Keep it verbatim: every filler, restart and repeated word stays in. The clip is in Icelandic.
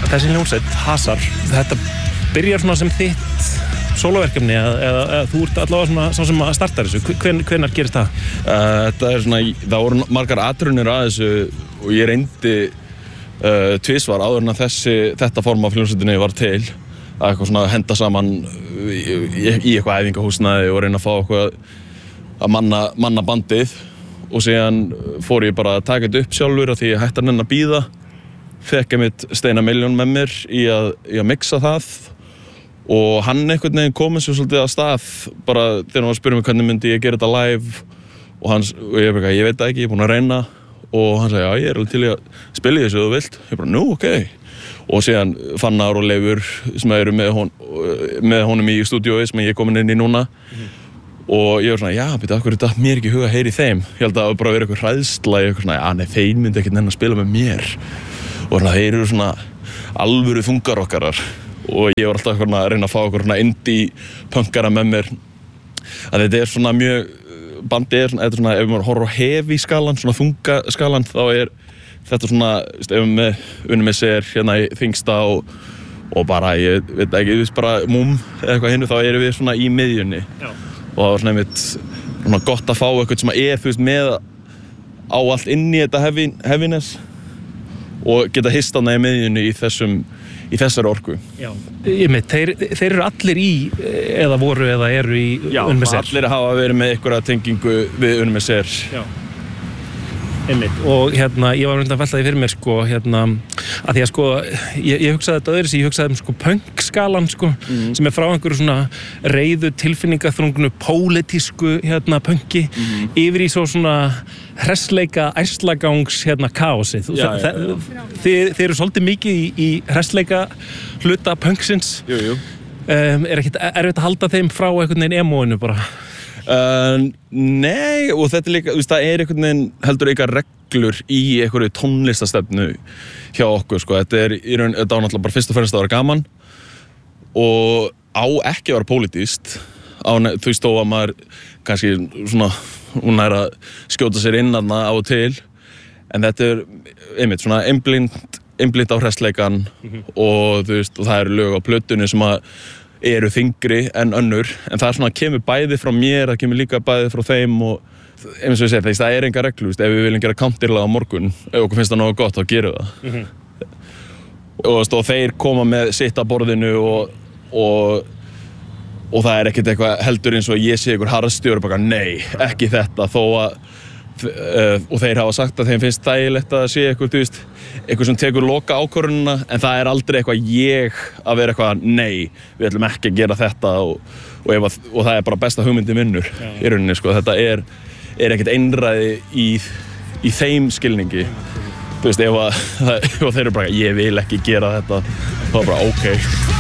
þessi hljómsveit, Hasar, þetta byrjar svona sem þitt sóloverkefni eða, eða, eða þú ert allavega svona sá sem að starta þessu, Hven, hvenær gerist það? Uh, þetta er svona, það voru margar atrunir að þessu og ég reyndi uh, tvisvar áður en að þessi, þetta form af hljómsveitinni var til að eitthvað svona henda saman í, í, í eitthvað æfingahúsnæði og reyna að fá eitthvað að manna, manna bandið og síðan fór ég bara að taka þetta upp sjálfur af því ég hætti að nenn að bíða fekk ég mitt Steina Milljón með mér í að, í að mixa það og hann einhvern veginn kom eins og svolítið að stað bara þegar hann var að spyrja mig hvernig myndi ég gera þetta live og, hans, og ég, bara, ég veit það ekki, ég er búinn að reyna og hann sagði, já ég er alveg til að spila í þessu ef þú vilt ég bara, nú, ok og síðan Fannar og Leifur sem eru með, hon, með honum í stúdíói sem ég er komin inn í núna mm. og ég var svona, já, beti, af hverju datt mér ekki í huga að heyra í þeim ég held að það var bara að vera eitthvað hræðsla eitthvað svona, já, nei, þeir myndi ekkert nenn að spila með mér og svona, þeir eru svona alvöru þungarokkarar og ég var alltaf að reyna að fá okkur indie punkara með mér að þetta er svona mjög bandið er svona, þetta er svona, ef maður horfir á heavy skalan svona þunga skalan, þá er þetta svona, ef við með unnum með sér hérna í þingsta og, og bara, ég veit ekki, þú veist bara múm eða eitthvað hinnu, þá erum við svona í miðjunni Já. Og það var svona einmitt svona gott að fá eitthvað sem er, þú veist, með á allt inn í þetta heavy, heaviness og geta hist hana í miðjunni í þessum í þessari orku. Já. Ég með, þeir, þeir eru allir í, eða voru eða eru í unnum með sér. Já, allir hafa verið með einhverja tengingu við unnum með sér. Já. Einmitt. Og hérna, ég var myndið að velta því fyrir mér, sko, hérna, að því að, sko, ég, ég hugsaði þetta öðru sem ég hugsaði um, sko, punk-skalan, sko, mm. sem er frá einhverju svona reiðu, tilfinningaþrungnu, pólitísku, hérna, punki, mm. yfir í svo svona hressleika, ærslagangs, hérna, kaosið. Já, já, já. Þið, þið eru svolítið mikið í, í hressleika hluta punksins. Jú, jú. Um, er ekkert erfitt að halda þeim frá einhvern veginn emóinu bara? Uh, nei, og þetta er líka, þú veist, það er einhvern veginn heldur eitthvað reglur í einhverju tónlistastefnu hjá okkur, sko. Þetta er í raun, þetta á náttúrulega bara fyrst og fremst að vera gaman og á ekki að vera pólitískt. Á, þú veist, þó að maður kannski svona, hún er að skjóta sér inn þarna á og til, en þetta er einmitt svona einblínt, einblínt á hressleikan mm-hmm. og þú veist, og það eru lög á plötunni sem að eru þyngri en önnur, en það er svona kemur bæði frá mér, það kemur líka bæði frá þeim og eins og ég segi, það er enga reglu, ef við viljum gera counterlag á morgun, ef okkur finnst það nógu gott, þá gerum við það. Mm-hmm. Og, og þeir koma með sitt að borðinu og, og, og það er ekkert eitthvað heldur eins og ég sé ykkur harðstjóri, bara nei, ekki þetta, þó að Uh, og þeir hafa sagt að þeim finnst þægilegt að sé eitthvað, þú veist, eitthvað sem tekur loka ákvörðunina, en það er aldrei eitthvað ég að vera eitthvað, nei, við ætlum ekki að gera þetta og, og, ef að, og það er bara besta hugmyndi vinnur Já. Í rauninni, sko, þetta er, er ekkert einræði í, í þeim skilningi, þú veist, ef, að, ef að þeir eru bara, ég vil ekki gera þetta, þá er bara, ok.